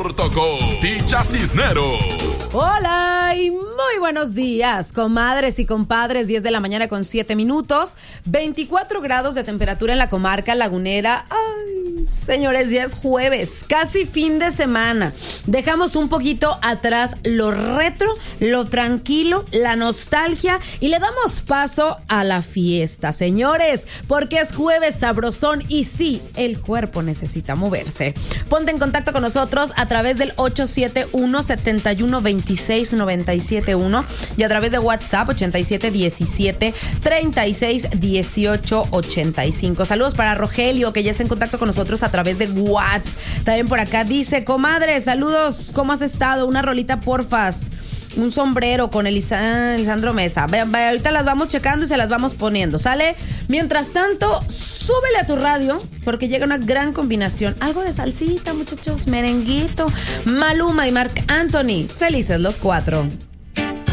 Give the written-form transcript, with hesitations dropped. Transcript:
tocó Ticha Cisnero. Hola y muy buenos días, comadres y compadres. 10 de la mañana con 7 minutos. 24 grados de temperatura en la comarca lagunera. Ay, señores, ya es jueves, casi fin de semana. Dejamos un poquito atrás lo retro, lo tranquilo, la nostalgia y le damos paso a la fiesta, señores, porque es jueves sabrosón y sí, el cuerpo necesita moverse. Ponte en contacto con nosotros a través del 871-7126-971 y a través de WhatsApp 8717-361885. Saludos para Rogelio, que ya está en contacto con nosotros a través de WhatsApp. También por acá dice: comadre, saludos, ¿cómo has estado? Una rolita, porfas. Un sombrero con Lisandro Mesa. Ahorita las vamos checando y se las vamos poniendo, ¿sale? Mientras tanto, súbele a tu radio porque llega una gran combinación. Algo de salsita, muchachos, merenguito. Maluma y Marc Anthony. Felices los cuatro.